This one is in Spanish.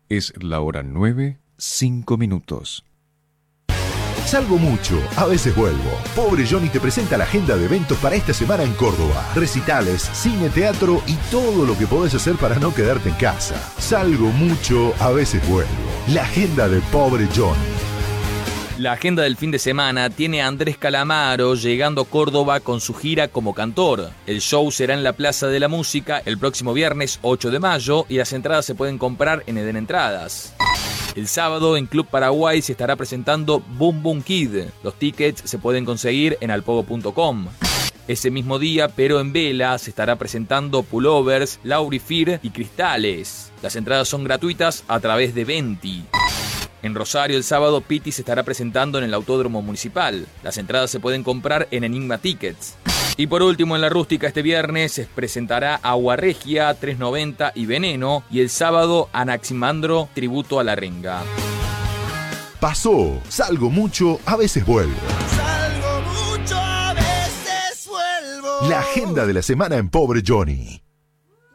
Es la hora 9, 5 minutos. Salgo mucho, a veces vuelvo. Pobre Johnny te presenta la agenda de eventos para esta semana en Córdoba. Recitales, cine, teatro y todo lo que podés hacer para no quedarte en casa. Salgo mucho, a veces vuelvo. La agenda de Pobre Johnny. La agenda del fin de semana tiene a Andrés Calamaro llegando a Córdoba con su gira como cantor. El show será en la Plaza de la Música el próximo viernes 8 de mayo y las entradas se pueden comprar en Eden Entradas. El sábado en Club Paraguay se estará presentando Boom Boom Kid. Los tickets se pueden conseguir en alpogo.com. Ese mismo día, pero en Vela, se estará presentando Pullovers, Laurifir y Cristales. Las entradas son gratuitas a través de Venti. En Rosario el sábado Piti se estará presentando en el Autódromo Municipal. Las entradas se pueden comprar en Enigma Tickets. Y por último en La Rústica este viernes se presentará Agua Regia, 390 y Veneno. Y el sábado Anaximandro, Tributo a la Renga. Pasó, salgo mucho, a veces vuelvo. Salgo mucho, a veces vuelvo. La agenda de la semana en Pobre Johnny.